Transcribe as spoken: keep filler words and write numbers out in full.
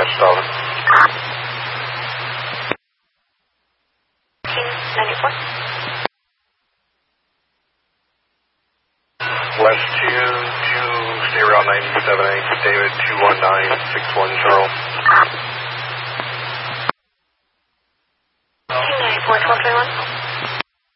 West Stalin. ninety-four. West two, two, stay around ninety-seven eight, David two one nine six one zero.